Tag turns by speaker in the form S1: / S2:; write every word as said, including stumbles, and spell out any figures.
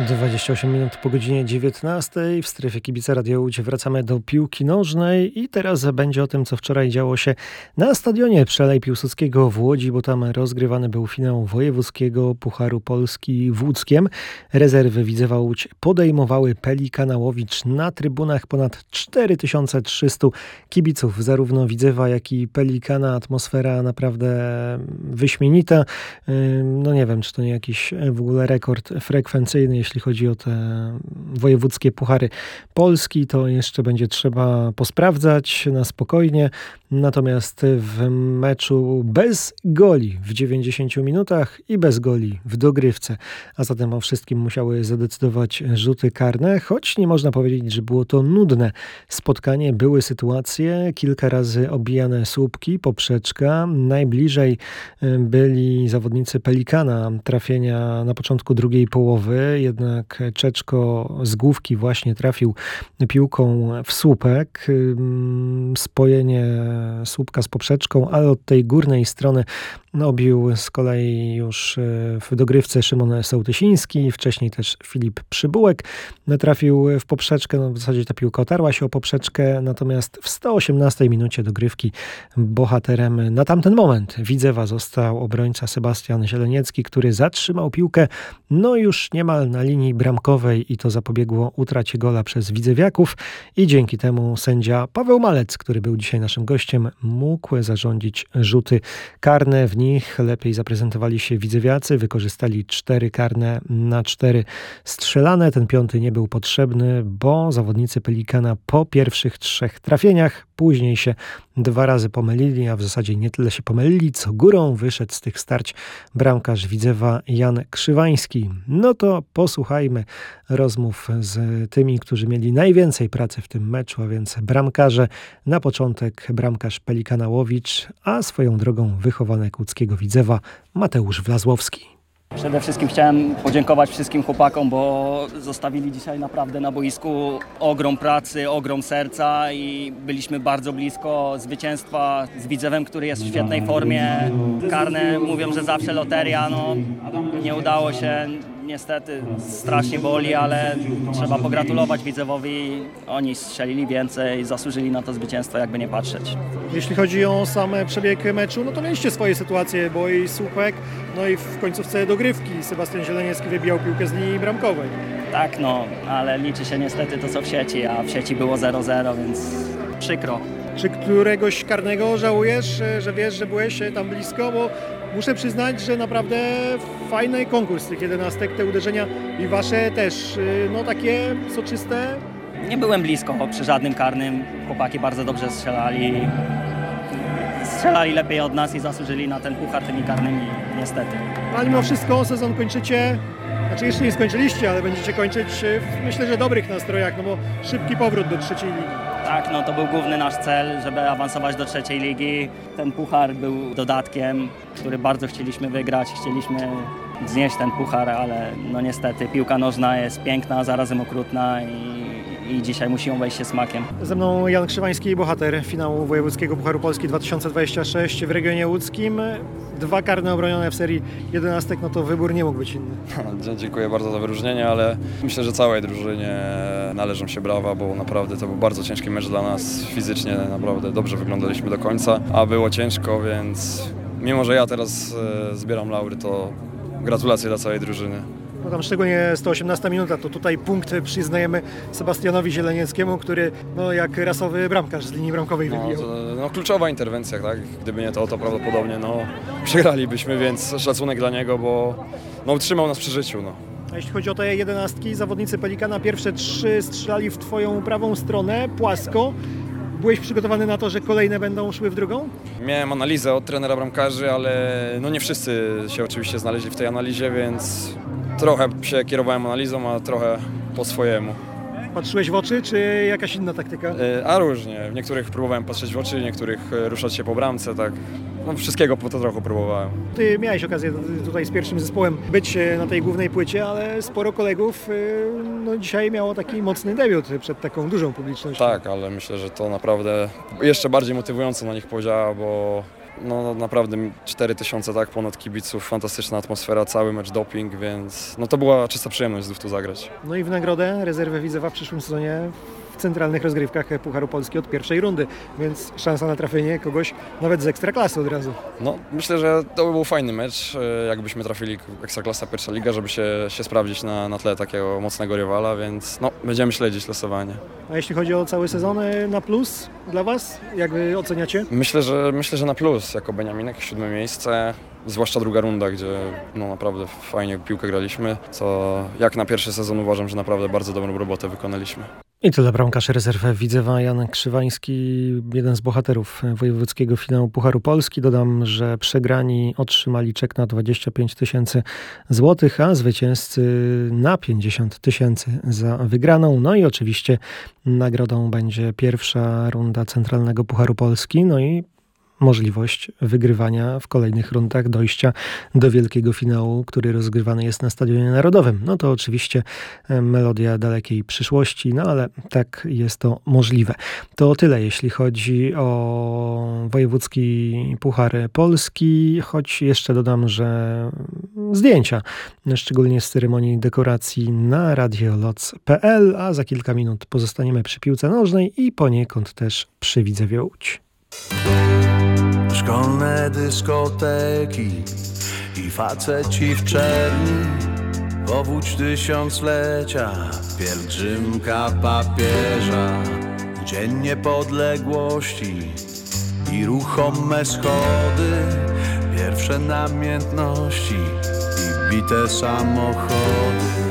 S1: dwadzieścia osiem minut po godzinie dziewiętnastej. W strefie Kibica Radio Łódź wracamy do piłki nożnej i teraz będzie o tym, co wczoraj działo się na stadionie przy Alei Piłsudskiego w Łodzi, bo tam rozgrywany był finał wojewódzkiego Pucharu Polski w Łódzkiem. Rezerwy Widzewa Łódź podejmowały Pelikana Łowicz. Na trybunach ponad cztery tysiące trzysta kibiców, zarówno Widzewa, jak i Pelikana. Atmosfera naprawdę wyśmienita. No nie wiem, czy to nie jakiś w ogóle rekord frekwencyjny, jeśli chodzi o te wojewódzkie Puchary Polski, to jeszcze będzie trzeba posprawdzać na spokojnie. Natomiast w meczu bez goli w dziewięćdziesięciu minutach i bez goli w dogrywce, a zatem o wszystkim musiały zadecydować rzuty karne, choć nie można powiedzieć, że było to nudne spotkanie. Były sytuacje, kilka razy obijane słupki, poprzeczka. Najbliżej byli zawodnicy Pelikana trafienia na początku drugiej połowy, jednak Czeczko z główki właśnie trafił piłką w słupek. Spojenie słupka z poprzeczką, ale od tej górnej strony obił z kolei już w dogrywce Szymon Sołtysiński, wcześniej też Filip Przybułek trafił w poprzeczkę, no w zasadzie ta piłka otarła się o poprzeczkę, natomiast w sto osiemnastej minucie dogrywki bohaterem na tamten moment Widzewa został obrońca Sebastian Zieleniecki, który zatrzymał piłkę no już niemal na linii bramkowej i to zapobiegło utracie gola przez widzewiaków i dzięki temu sędzia Paweł Malec, który był dzisiaj naszym gościem, mógł zarządzić rzuty karne. W nich lepiej zaprezentowali się widzewiacy, wykorzystali cztery karne na cztery strzelane. Ten piąty nie był potrzebny, bo zawodnicy Pelikana po pierwszych trzech trafieniach później się dwa razy pomylili, a w zasadzie nie tyle się pomylili, co górą wyszedł z tych starć bramkarz Widzewa Jan Krzywański. No to posłuchajmy rozmów z tymi, którzy mieli najwięcej pracy w tym meczu, a więc bramkarze. Na początek bramkarz Pelikana Łowicz, a swoją drogą wychowanek łódzkiego Widzewa Mateusz Wlazłowski.
S2: Przede wszystkim chciałem podziękować wszystkim chłopakom, bo zostawili dzisiaj naprawdę na boisku ogrom pracy, ogrom serca i byliśmy bardzo blisko zwycięstwa z Widzewem, który jest w świetnej formie. Karne mówią, że zawsze loteria, no nie udało się. Niestety strasznie boli, ale trzeba pogratulować Widzewowi. Oni strzelili więcej, zasłużyli na to zwycięstwo, jakby nie patrzeć.
S1: Jeśli chodzi o sam przebieg meczu, no to mieliście swoje sytuacje, bo i słupek, no i w końcówce dogrywki Sebastian Zieleniecki wybijał piłkę z linii bramkowej.
S2: Tak, no, ale liczy się niestety to, co w sieci, a w sieci było zero zero, więc przykro.
S1: Czy któregoś karnego żałujesz, że wiesz, że byłeś tam blisko? Bo muszę przyznać, że naprawdę fajny konkurs tych jedenastek, te uderzenia i wasze też, no takie soczyste.
S2: Nie byłem blisko przy żadnym karnym, chłopaki bardzo dobrze strzelali. Strzelali lepiej od nas i zasłużyli na ten puchar tymi karnymi, niestety.
S1: Ale mimo wszystko sezon kończycie, znaczy jeszcze nie skończyliście, ale będziecie kończyć w, myślę, że dobrych nastrojach, no bo szybki powrót do trzeciej ligi.
S2: Tak, no to był główny nasz cel, żeby awansować do trzeciej ligi. Ten puchar był dodatkiem, który bardzo chcieliśmy wygrać, chcieliśmy znieść ten puchar, ale no niestety piłka nożna jest piękna, a zarazem okrutna i, i dzisiaj musimy wejść się smakiem.
S1: Ze mną Jan Krzywański, bohater finału wojewódzkiego Pucharu Polski dwa tysiące dwudziestego szóstego w regionie łódzkim. Dwa karne obronione w serii jedenastek, no to wybór nie mógł być inny.
S3: Dziękuję bardzo za wyróżnienie, ale myślę, że całej drużynie należą się brawa, bo naprawdę to był bardzo ciężki mecz dla nas. Fizycznie naprawdę dobrze wyglądaliśmy do końca, a było ciężko, więc mimo, że ja teraz zbieram laury, to gratulacje dla całej drużyny.
S1: No tam szczególnie sto osiemnasta minuta, to tutaj punkt przyznajemy Sebastianowi Zielenieckiemu, który no, jak rasowy bramkarz z linii bramkowej wybijał.
S3: No, to, no kluczowa interwencja, tak? Gdyby nie to, to prawdopodobnie no, przegralibyśmy, więc szacunek dla niego, bo no, utrzymał nas przy życiu. No.
S1: A jeśli chodzi o te jedenastki, zawodnicy Pelikana pierwsze trzy strzelali w twoją prawą stronę, płasko. Byłeś przygotowany na to, że kolejne będą szły w drugą?
S3: Miałem analizę od trenera bramkarzy, ale no nie wszyscy się oczywiście znaleźli w tej analizie, więc trochę się kierowałem analizą, a trochę po swojemu.
S1: Patrzyłeś w oczy, czy jakaś inna taktyka?
S3: A różnie. W niektórych próbowałem patrzeć w oczy, w niektórych ruszać się po bramce, tak. No wszystkiego po to trochę próbowałem.
S1: Ty miałeś okazję tutaj z pierwszym zespołem być na tej głównej płycie, ale sporo kolegów no, dzisiaj miało taki mocny debiut przed taką dużą publicznością.
S3: Tak, ale myślę, że to naprawdę jeszcze bardziej motywująco na nich podziała, bo no naprawdę cztery tysiące, tak, ponad kibiców, fantastyczna atmosfera, cały mecz doping, więc no to była czysta przyjemność znów tu zagrać.
S1: No i w nagrodę rezerwę Widzewa w przyszłym sezonie w centralnych rozgrywkach Pucharu Polski od pierwszej rundy, więc szansa na trafienie kogoś nawet z Ekstraklasy od razu.
S3: No myślę, że to by był fajny mecz, jakbyśmy trafili Ekstraklasa, pierwsza liga, żeby się, się sprawdzić na, na tle takiego mocnego rywala, więc no będziemy śledzić losowanie.
S1: A jeśli chodzi o cały sezon, na plus dla Was? Jak Wy oceniacie?
S3: Myślę, że myślę, że na plus jako Beniaminek, siódme miejsce, zwłaszcza druga runda, gdzie no naprawdę fajnie piłkę graliśmy, co jak na pierwszy sezon uważam, że naprawdę bardzo dobrą robotę wykonaliśmy.
S1: I tyle bramkarz rezerwy Widzewa Jan Krzywański, jeden z bohaterów wojewódzkiego finału Pucharu Polski. Dodam, że przegrani otrzymali czek na dwadzieścia pięć tysięcy złotych, a zwycięzcy na pięćdziesiąt tysięcy za wygraną. No i oczywiście nagrodą będzie pierwsza runda Centralnego Pucharu Polski, no i możliwość wygrywania w kolejnych rundach dojścia do wielkiego finału, który rozgrywany jest na Stadionie Narodowym. No to oczywiście melodia dalekiej przyszłości, no ale tak jest to możliwe. To tyle, jeśli chodzi o wojewódzki Puchar Polski, choć jeszcze dodam, że zdjęcia, szczególnie z ceremonii dekoracji na radioloc kropka p l, a za kilka minut pozostaniemy przy piłce nożnej i poniekąd też przy Widzewie Łódź.
S4: Szkolne dyskoteki i faceci w czerni, powódź tysiąclecia, pielgrzymka papieża, dzień niepodległości i ruchome schody, pierwsze namiętności i bite samochody.